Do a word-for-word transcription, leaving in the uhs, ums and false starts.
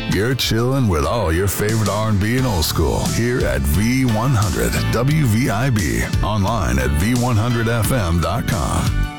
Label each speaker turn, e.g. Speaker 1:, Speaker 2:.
Speaker 1: You're chilling with all your favorite R and B and old school here at V one hundred W V I B. Online at V one hundred F M dot com.